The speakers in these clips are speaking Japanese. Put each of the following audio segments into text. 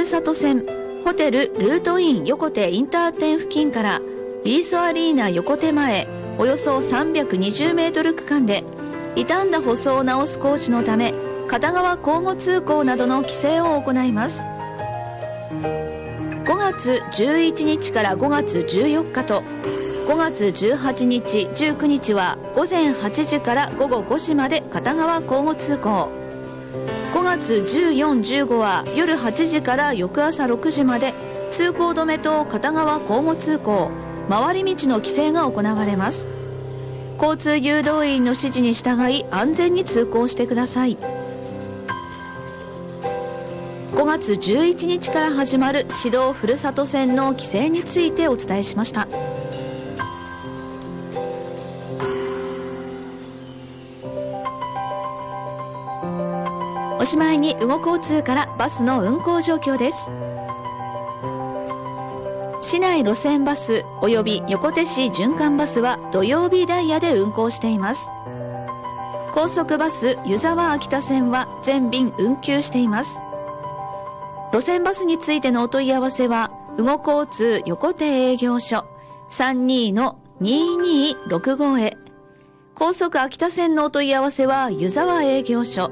さと線ホテルルートイン横手インター店付近からリーソアリーナ横手前およそ320メートル区間で傷んだ舗装を直す工事のため片側交互通行などの規制を行います。5月11日から5月14日と5月18日19日は午前8時から午後5時まで片側交互通行、5月14、15は夜8時から翌朝6時まで通行止めと片側交互通行、回り道の規制が行われます。交通誘導員の指示に従い安全に通行してください。5月11日から始まる市道ふるさと線の規制についてお伝えしました。おしまいに羽後交通からバスの運行状況です。市内路線バスおよび横手市循環バスは土曜日ダイヤで運行しています。高速バス湯沢秋田線は全便運休しています。路線バスについてのお問い合わせは羽後交通横手営業所 32-2265 へ。高速秋田線のお問い合わせは湯沢営業所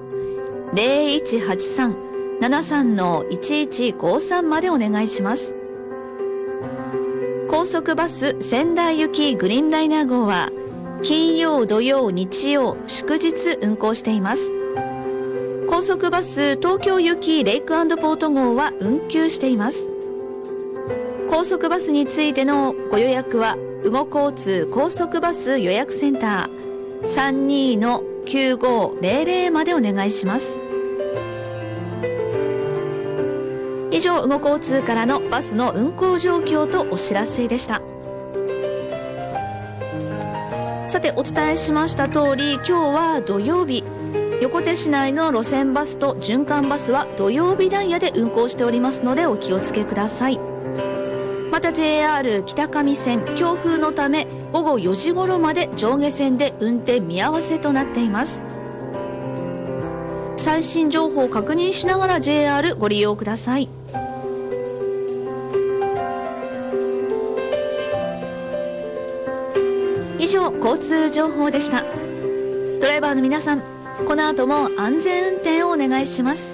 0183-73-1153 までお願いします。高速バス仙台行きグリーンライナー号は金曜土曜日曜祝日運行しています。高速バス東京行きレイク&ポート号は運休しています。高速バスについてのご予約は羽後交通高速バス予約センター 32-9500 までお願いします。以上、羽後交通からのバスの運行状況とお知らせでした。さて、お伝えしました通り、今日は土曜日、横手市内の路線バスと循環バスは土曜日ダイヤで運行しておりますのでお気をつけください。また JR 北上線、強風のため午後4時頃まで上下線で運転見合わせとなっています。最新情報を確認しながら JR ご利用ください。以上、交通情報でした。ドライバーの皆さん、この後も安全運転をお願いします。